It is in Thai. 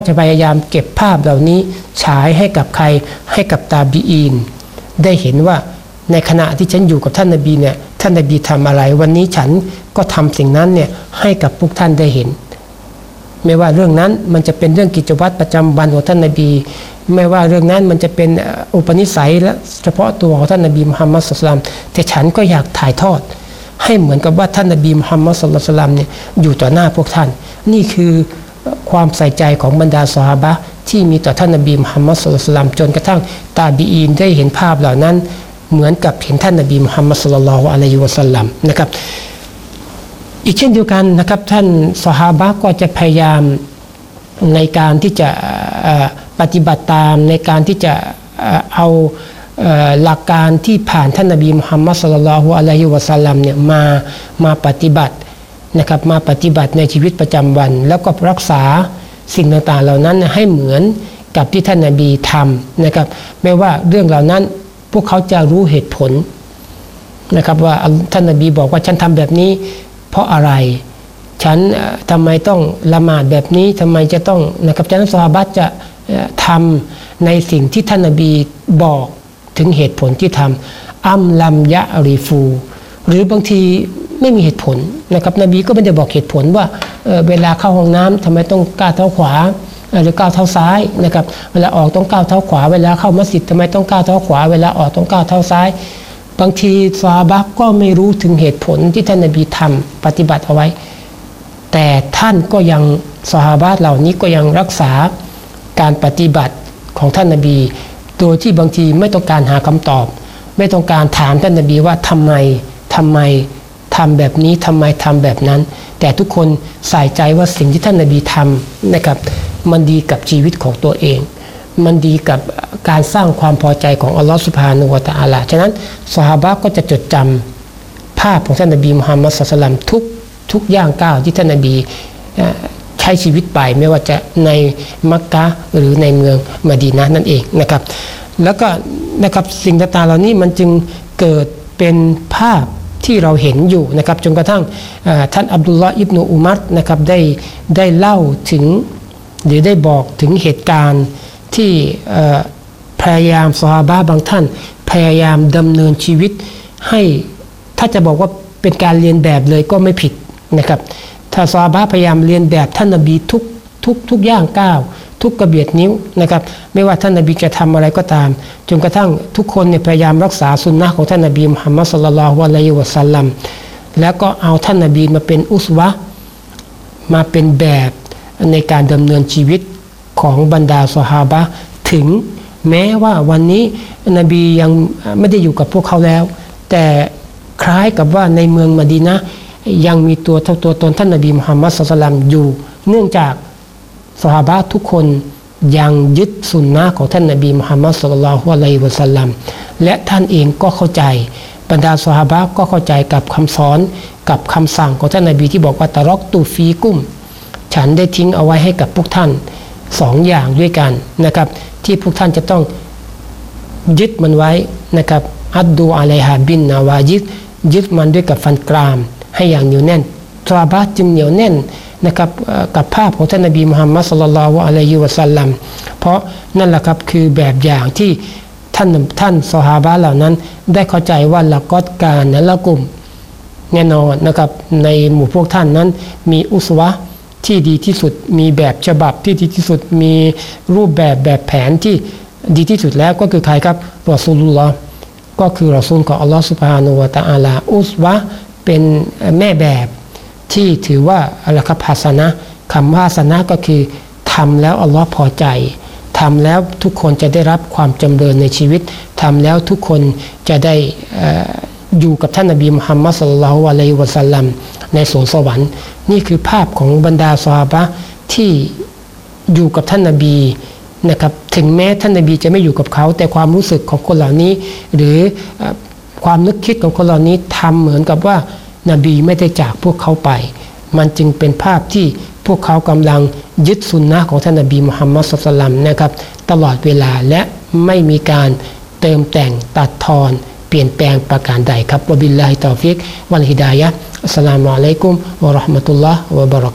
จะพยายามเก็บภาพเหล่านี้ฉายให้กับใครให้กับตาบีอีนได้เห็นว่าในขณะที่ฉันอยู่กับท่านนบีเนี่ยท่านนบีทำอะไรวันนี้ฉันก็ทำสิ่งนั้นเนี่ยให้กับพวกท่านได้เห็นไม่ว่าเรื่องนั้นมันจะเป็นเรื่องกิจวัตรประจำวันของท่านนบีไม่ว่าเรื่องนั้นมันจะเป็นอุปนิสัยและเฉพาะตัวของท่านนบีมุฮัมมัดศ็อลลัลลอฮุอะลัยฮิวะซัลลัมแต่ฉันก็อยากถ่ายทอดให้เหมือนกับว่าท่านนบีมุฮัมมัดศ็อลลัลลอฮุอะลัยฮิวะซัลลัมเนี่ยอยู่ต่อหน้าพวกท่านนี่คือความใส่ใจของบรรดาซอฮาบะห์ที่มีต่อท่านนบีมุฮัมมัดศ็อลลัลลอฮุอะลัยฮิวะซัลลัมจนกระทั่งตาบีอีนได้เห็นภาพเหล่านั้นเหมือนกับเห็นท่านนบีมุฮัมมัดศ็อลลัลลอฮุอะลัยฮิวะซัลลัมนะครับอีกเช่นเดียวกันนะครับท่านซอฮาบะห์ก็จะพยายามในการที่จะปฏิบัติตามในการที่จะเอาหลักการที่ผ่านท่านนบีมุฮัมมัดศ็อลลัลลอฮุอะลัยฮิวะซัลลัมเนี่ยมาปฏิบัตินะครับมาปฏิบัติในชีวิตประจำวันแล้วก็รักษาสิ่งต่างๆเหล่านั้นให้เหมือนกับที่ท่านนบีทำนะครับไม่ว่าเรื่องเหล่านั้นพวกเขาจะรู้เหตุผลนะครับว่าท่านนบีบอกว่าฉันทำแบบนี้เพราะอะไรฉันทำไมต้องละหมาดแบบนี้ทำไมจะต้องนะครับฉะนั้นซอฮาบะห์จะทำในสิ่งที่ท่านนบีบอกถึงเหตุผลที่ทำอัมลัมยะริฟูหรือบางทีไม่มีเหตุผลนะครับนบีก็ไม่ได้บอกเหตุผลว่าเวลาเข้าห้องน้ำทำไมต้องก้าวเท้าขวาหรือก้าวเท้าซ้ายนะครับเวลาออกต้องก้าวเท้าขวาเวลาเข้ามัสยิดทำไมต้องก้าวเท้าขวาเวลาออกต้องก้าวเท้าซ้ายบางทีซอฮาบะห์ก็ไม่รู้ถึงเหตุผลที่ท่านนบีทำปฏิบัติเอาไว้แต่ท่านก็ยังซอฮาบะห์เหล่านี้ก็ยังรักษาการปฏิบัติของท่านนบีโดยที่บางทีไม่ต้องการหาคำตอบไม่ต้องการถามท่านนบีว่าทำไมทำแบบนี้ทำไมทำแบบนั้นแต่ทุกคนใส่ใจว่าสิ่งที่ท่านนบีทำนะครับมันดีกับชีวิตของตัวเองมันดีกับการสร้างความพอใจของอัลลอฮฺซุบฮานะฮูวะตะอาลาฉะนั้นซอฮาบะห์ก็จะจดจำภาพของท่านนบีมุฮัมมัดศ็อลลัลลอฮุอะลัยฮิวะซัลลัมทุกย่างก้าวที่ท่านนบีใช้ชีวิตไปไม่ว่าจะในมักกะฮ์หรือในเมืองมะดีนะห์นั่นเองนะครับแล้วก็นะครับสิ่งต่างๆเหล่านี้มันจึงเกิดเป็นภาพที่เราเห็นอยู่นะครับจนกระทั่งท่านอับดุลลอฮ์อิบนุอุมัรนะครับได้เล่าถึงหรือได้บอกถึงเหตุการณ์ที่พยายามซอฮาบะห์บางท่านพยายามดำเนินชีวิตให้ถ้าจะบอกว่าเป็นการเรียนแบบเลยก็ไม่ผิดนะครับถ้าซอฮาบะห์พยายามเรียนแบบท่านนบีทุกย่างก้าวทุกกระเบียดนิ้วนะครับไม่ว่าท่านนบีจะทำอะไรก็ตามจนกระทั่งทุกคนเนี่ยพยายามรักษาสุนนะของท่านนบีมุฮัมมัดศ็อลลัลลอฮุอะลัยฮิวะซัลลัมแล้วก็เอาท่านนบีมาเป็นอุสวะห์มาเป็นแบบในการดำเนินชีวิตของบรรดาซอฮาบะห์ถึงแม้ว่าวันนี้นบียังไม่ได้อยู่กับพวกเขาแล้วแต่คล้ายกับว่าในเมืองมะดีนะห์ยังมีตัวตนท่านนบีมุฮัมมัดศ็อลลัลลอฮุอะลัยฮิวะซัลลัมอยู่เนื่องจากซอฮาบะห์ทุกคนยังยึดสุนนะของท่านนบีมุฮัมมัดศ็อลลัลลอฮุอะลัยฮิวะซัลลัมและท่านเองก็เข้าใจบรรดาซอฮาบะห์ก็เข้าใจกับคำสอนกับคำสั่งของท่านนบีที่บอกว่าตะรอกตูฟีกุมฉันได้ทิ้งเอาไว้ให้กับพวกท่านสองอย่างด้วยกันนะครับที่พวกท่านจะต้องยึดมันไว้นะครับอัดดูอะลัยฮาบินนาวาญิดยึดมันด้วยกับฟันกรามให้อย่างเหนียวแน่นซอฮาบะห์จึงเหนียวแน่นนะครับกับภาพของท่านนบีมุฮัมมัดศ็อลลัลลอฮุอะลัยฮิวะซัลลัมเพราะนั่นแหละครับคือแบบอย่างที่ท่านซอฮาบะห์เหล่านั้นได้เข้าใจว่าละกอดกานะละกุมแน่นอนนะครับในหมู่พวกท่านนั้นมีอุสวะห์ที่ดีที่สุดมีแบบฉบับที่ดีที่สุดมีรูปแบบแผนที่ดีที่สุดแล้วก็คือใครครับรอซูลุลลอฮ์ก็คือรอซูลของอัลลอฮ์ซุบฮานะฮูวะตะอาลาอุสวะห์เป็นแม่แบบที่ถือว่าอะไรครับฮัสนะคำว่าฮัสนะก็คือทำแล้วอัลลอฮ์พอใจทำแล้วทุกคนจะได้รับความจำเริญในชีวิตทำแล้วทุกคนจะได้อยู่กับท่านนบีมุฮัมมัดศ็อลลัลลอฮุอะลัยฮิวะซัลลัมในสวงสวรรค์นี่คือภาพของบรรดาซอฮาบะห์ที่อยู่กับท่านนบีนะครับถึงแม้ท่านนบีจะไม่อยู่กับเขาแต่ความรู้สึกของคนเหล่านี้หรือความนึกคิดของคนเหล่านี้ทำเหมือนกับว่านบีไม่ได้จากพวกเขาไปมันจึงเป็นภาพที่พวกเขากำลังยึดสุนนะของท่านนบีมุฮัมมัดศ็อลลัลลอฮุอะลัยฮิวะซัลลัมนะครับตลอดเวลาและไม่มีการเติมแต่งตัดทอนเปลี่ยนแปลงประการใดครับวะบิลลาฮิตอฟิกวัลฮิดายะฮ์อัสสลามุอะลัยกุมวะเราะห์มะตุลลอฮ์วะบะเราะ